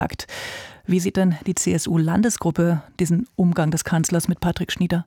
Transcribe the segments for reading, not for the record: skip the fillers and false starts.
Wie sieht denn die CSU-Landesgruppe diesen Umgang des Kanzlers mit Patrick Schnieder?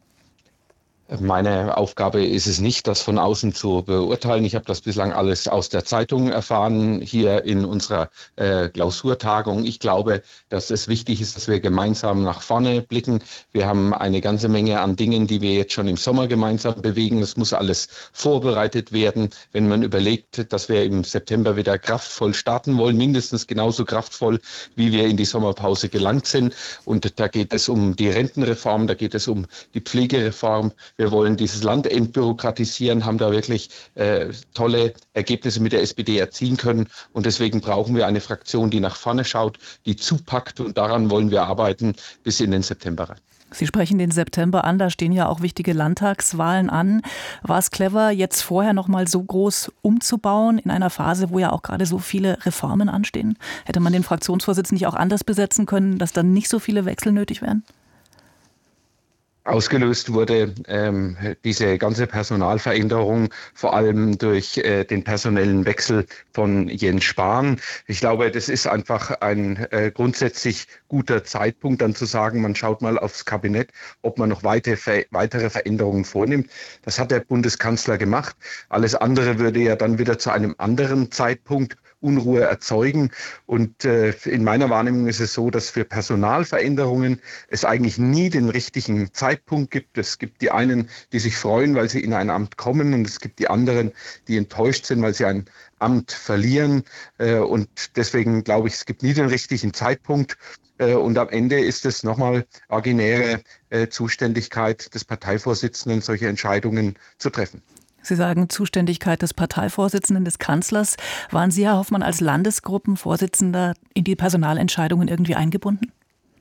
Meine Aufgabe ist es nicht, das von außen zu beurteilen. Ich habe das bislang alles aus der Zeitung erfahren, hier in unserer Klausurtagung. Ich glaube, dass es wichtig ist, dass wir gemeinsam nach vorne blicken. Wir haben eine ganze Menge an Dingen, die wir jetzt schon im Sommer gemeinsam bewegen. Das muss alles vorbereitet werden. Wenn man überlegt, dass wir im September wieder kraftvoll starten wollen, mindestens genauso kraftvoll, wie wir in die Sommerpause gelangt sind. Und da geht es um die Rentenreform, da geht es um die Pflegereform. Wir wollen dieses Land entbürokratisieren, haben da wirklich tolle Ergebnisse mit der SPD erzielen können. Und deswegen brauchen wir eine Fraktion, die nach vorne schaut, die zupackt. Und daran wollen wir arbeiten bis in den September rein. Sie sprechen den September an, da stehen ja auch wichtige Landtagswahlen an. War es clever, jetzt vorher noch mal so groß umzubauen, in einer Phase, wo ja auch gerade so viele Reformen anstehen? Hätte man den Fraktionsvorsitz nicht auch anders besetzen können, dass dann nicht so viele Wechsel nötig wären? Ausgelöst wurde diese ganze Personalveränderung vor allem durch den personellen Wechsel von Jens Spahn. Ich glaube, das ist einfach ein grundsätzlich guter Zeitpunkt, dann zu sagen, man schaut mal aufs Kabinett, ob man noch weitere Veränderungen vornimmt. Das hat der Bundeskanzler gemacht. Alles andere würde ja dann wieder zu einem anderen Zeitpunkt Unruhe erzeugen. Und in meiner Wahrnehmung ist es so, dass für Personalveränderungen es eigentlich nie den richtigen Zeitpunkt gibt. Es gibt die einen, die sich freuen, weil sie in ein Amt kommen, und es gibt die anderen, die enttäuscht sind, weil sie ein Amt verlieren. Und deswegen glaube ich, es gibt nie den richtigen Zeitpunkt. Und am Ende ist es nochmal originäre Zuständigkeit des Parteivorsitzenden, solche Entscheidungen zu treffen. Sie sagen Zuständigkeit des Parteivorsitzenden, des Kanzlers. Waren Sie, Herr Hoffmann, als Landesgruppenvorsitzender in die Personalentscheidungen irgendwie eingebunden?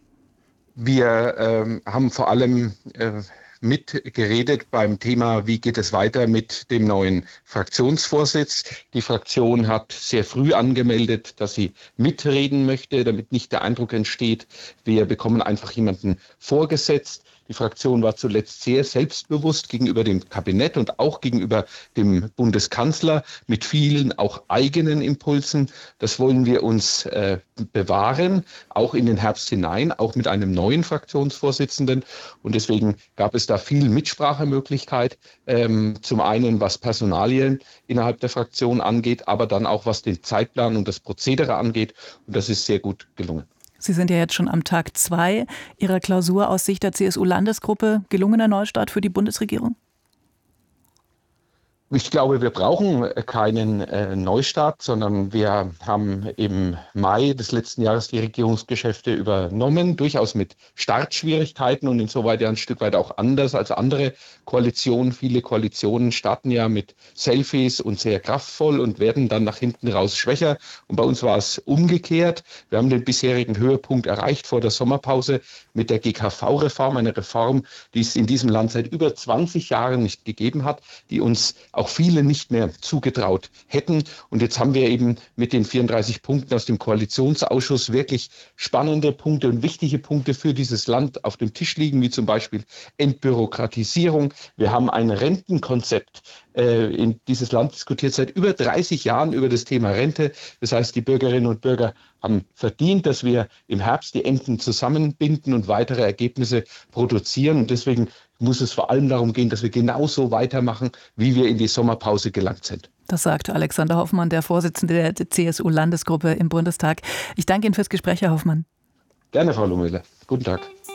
Wir haben vor allem mitgeredet beim Thema, wie geht es weiter mit dem neuen Fraktionsvorsitz. Die Fraktion hat sehr früh angemeldet, dass sie mitreden möchte, damit nicht der Eindruck entsteht, wir bekommen einfach jemanden vorgesetzt. Die Fraktion war zuletzt sehr selbstbewusst gegenüber dem Kabinett und auch gegenüber dem Bundeskanzler mit vielen auch eigenen Impulsen. Das wollen wir uns bewahren, auch in den Herbst hinein, auch mit einem neuen Fraktionsvorsitzenden. Und deswegen gab es da viel Mitsprachemöglichkeit, zum einen was Personalien innerhalb der Fraktion angeht, aber dann auch was den Zeitplan und das Prozedere angeht. Und das ist sehr gut gelungen. Sie sind ja jetzt schon am Tag 2 Ihrer Klausur aus Sicht der CSU-Landesgruppe. Gelungener Neustart für die Bundesregierung? Ich glaube, wir brauchen keinen Neustart, sondern wir haben im Mai des letzten Jahres die Regierungsgeschäfte übernommen, durchaus mit Startschwierigkeiten und insoweit ja ein Stück weit auch anders als andere Koalitionen. Viele Koalitionen starten ja mit Selfies und sehr kraftvoll und werden dann nach hinten raus schwächer. Und bei uns war es umgekehrt. Wir haben den bisherigen Höhepunkt erreicht vor der Sommerpause mit der GKV-Reform, eine Reform, die es in diesem Land seit über 20 Jahren nicht gegeben hat, die uns auch viele nicht mehr zugetraut hätten. Und jetzt haben wir eben mit den 34 Punkten aus dem Koalitionsausschuss wirklich spannende Punkte und wichtige Punkte für dieses Land auf dem Tisch liegen, wie zum Beispiel Entbürokratisierung. Wir haben ein Rentenkonzept. Dieses Land diskutiert seit über 30 Jahren über das Thema Rente. Das heißt, die Bürgerinnen und Bürger haben verdient, dass wir im Herbst die Enden zusammenbinden und weitere Ergebnisse produzieren. Und deswegen muss es vor allem darum gehen, dass wir genauso weitermachen, wie wir in die Sommerpause gelangt sind. Das sagt Alexander Hoffmann, der Vorsitzende der CSU-Landesgruppe im Bundestag. Ich danke Ihnen fürs Gespräch, Herr Hoffmann. Gerne, Frau Lohmüller. Guten Tag.